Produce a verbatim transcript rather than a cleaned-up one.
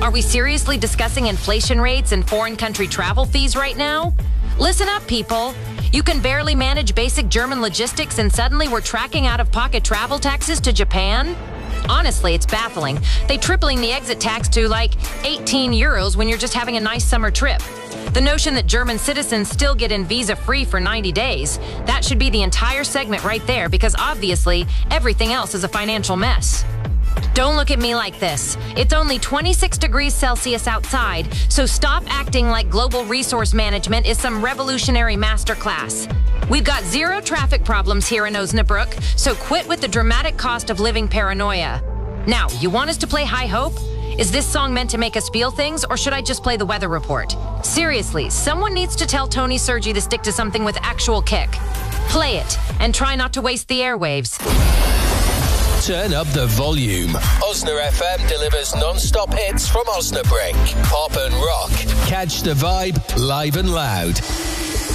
Are we seriously discussing inflation rates and foreign country travel fees right now? Listen up, people. You can barely manage basic German logistics and suddenly we're tracking out-of-pocket travel taxes to Japan? Honestly, it's baffling. They tripling the exit tax to like eighteen euros when you're just having a nice summer trip. The notion that German citizens still get in visa-free for ninety days, that should be the entire segment right there because obviously everything else is a financial mess. Don't look at me like this. It's only twenty-six degrees Celsius outside, so stop acting like global resource management is some revolutionary masterclass. We've got zero traffic problems here in Osnabrück, so quit with the dramatic cost of living paranoia. Now, you want us to play High Hope? Is this song meant to make us feel things, or should I just play the weather report? Seriously, someone needs to tell Tony Sergi to stick to something with actual kick. Play it, and try not to waste the airwaves. Turn up the volume. Osna F M delivers non-stop hits from Osnabrück. Pop and rock. Catch the vibe live and loud.